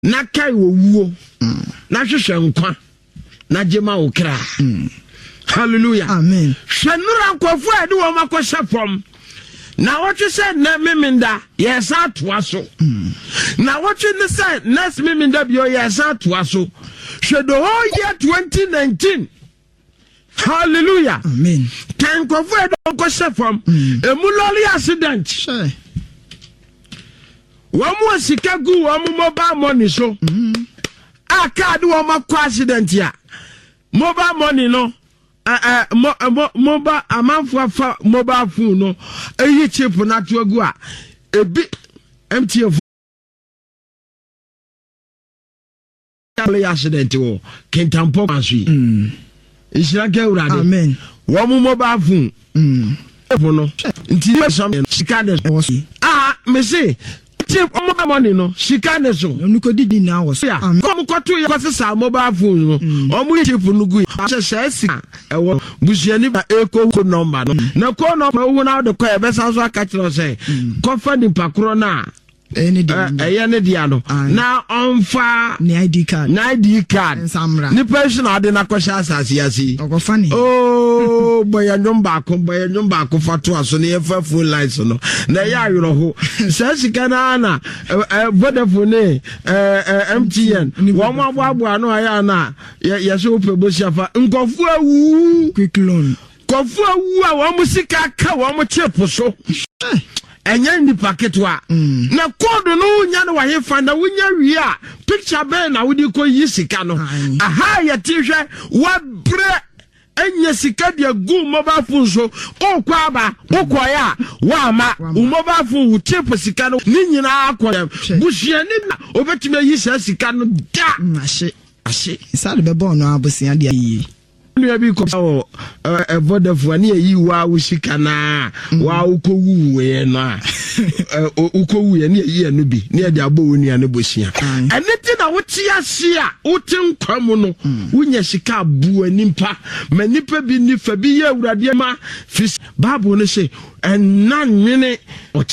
na kai wo wuo na hwehwe nkwa na jema okra hallelujah amen hwenura nkofo ade wo makosha fom na what you said na miminda yes atwaso na what you said next miminda bio yes atwaso hwe the whole year 2019 hallelujah amen kan nkofo ade wo makosha fom emuloli accident sure wamu asika gu wamu mobile money so card wamu accident ya mobile money no mobile amanfo fa mobile phone no eyi chip na to agu a ebi MTF accident wo kentampo asui isirake urade amen wamu mobile phone no nti some sika de me say chip mobile money no sika ne so nuko didi na wo so come koto ya kwasa mobile phone no omu chip nugu se sika ewo busuani ba eko number no na ko number wo na de ko e be san so aka kire say kofa ni pakro na ene dia no na onfa ni ID card ni person ade na kwasha asase yasi okofa ni boya nyomba ko fatu aso ne efa full lights no na ya yoro ho se sika na Vodafone MTN wo mo aboabo no aya na ya so pebo siafa nkofu awu quick loan kofu awu a wo mo sika ka wo mo chip so enya ndi paketwa na code no nya na wahe fanda wonya wi a picture be na wodi ko yi sika no aha ya tihwe wa bre enya sika dia gu mobile phone so okwa aba okoya wa ma mobile phone chip sika no ni nyina akwa buhia ni na obetime yi sika no da ahye sale be bon no abosia dia yi nua bi ko Vodafone yi wa usika na wa ukowu we na ukowu ye ne yi no bi ne de abo woni ane bosia eneti na wote ase a wote nkwam no wonya sika abu animpa manipa bi ni fa bi ye awurade ma Bible no say ennan nwene